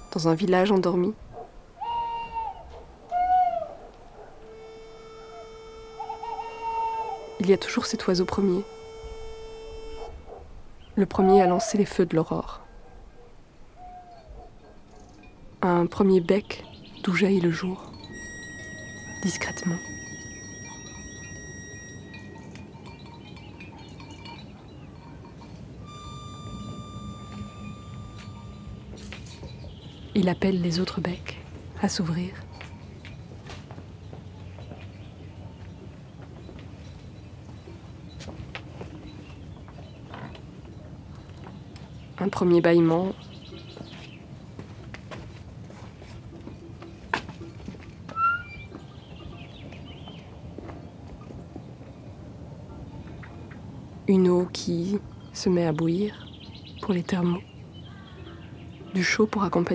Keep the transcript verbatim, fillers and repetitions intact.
dans un village endormi. Il y a toujours cet oiseau premier, le premier à lancer les feux de l'aurore. Un premier bec d'où jaillit le jour, discrètement. Il appelle les autres becs à s'ouvrir. Un premier bâillement. Une eau qui se met à bouillir pour les thermos. Du chaud pour accompagner